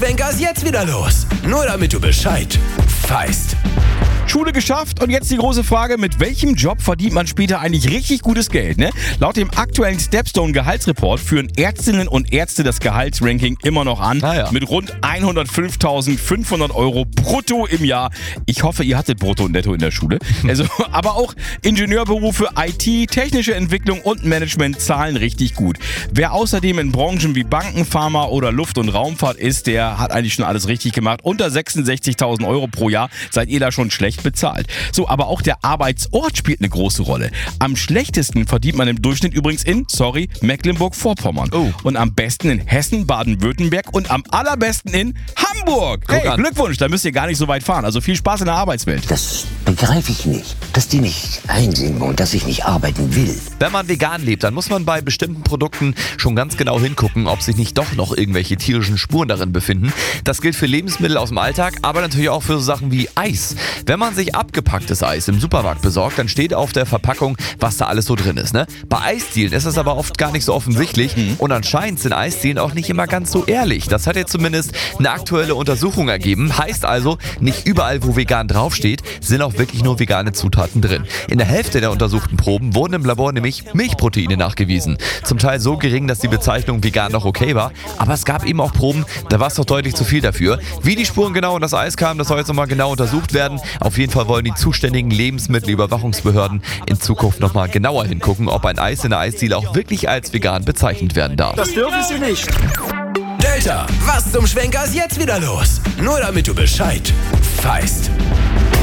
Schwenker ist jetzt wieder los. Nur damit du Bescheid weißt. Schule geschafft und jetzt die große Frage, mit welchem Job verdient man später eigentlich richtig gutes Geld, ne? Laut dem aktuellen Stepstone Gehaltsreport führen Ärztinnen und Ärzte das Gehaltsranking immer noch an, mit rund 105.500 Euro brutto im Jahr. Ich hoffe, ihr hattet brutto und netto in der Schule. Also, aber auch Ingenieurberufe, IT, technische Entwicklung und Management zahlen richtig gut. Wer außerdem in Branchen wie Banken, Pharma oder Luft- und Raumfahrt ist, der hat eigentlich schon alles richtig gemacht. Unter 66.000 Euro pro Jahr seid ihr da schon schlecht bezahlt. So, aber auch der Arbeitsort spielt eine große Rolle. Am schlechtesten verdient man im Durchschnitt übrigens in, Mecklenburg-Vorpommern. Und am besten in Hessen, Baden-Württemberg und am allerbesten in Hamburg. Hey, Glückwunsch, da müsst ihr gar nicht so weit fahren. Also viel Spaß in der Arbeitswelt. Das begreife ich nicht, dass die nicht einsehen und dass ich nicht arbeiten will. Wenn man vegan lebt, dann muss man bei bestimmten Produkten schon ganz genau hingucken, ob sich nicht doch noch irgendwelche tierischen Spuren darin befinden. Das gilt für Lebensmittel aus dem Alltag, aber natürlich auch für so Sachen wie Eis. Wenn man sich abgepacktes Eis im Supermarkt besorgt, dann steht auf der Verpackung, was da alles so drin ist, ne? Bei Eisdielen ist es aber oft gar nicht so offensichtlich und anscheinend sind Eisdielen auch nicht immer ganz so ehrlich. Das hat jetzt zumindest eine aktuelle Untersuchung ergeben. Heißt also, nicht überall, wo vegan draufsteht, sind auch wirklich nur vegane Zutaten drin. In der Hälfte der untersuchten Proben wurden im Labor nämlich Milchproteine nachgewiesen. Zum Teil so gering, dass die Bezeichnung vegan noch okay war, aber es gab eben auch Proben, da war es doch deutlich zu viel dafür. Wie die Spuren genau in das Eis kamen, das soll jetzt nochmal genau untersucht werden. Auf jeden Fall wollen die zuständigen Lebensmittelüberwachungsbehörden in Zukunft nochmal genauer hingucken, ob ein Eis in der Eisdiele auch wirklich als vegan bezeichnet werden darf. Das dürfen sie nicht. Delta, was zum Schwenker ist jetzt wieder los? Nur damit du Bescheid weißt.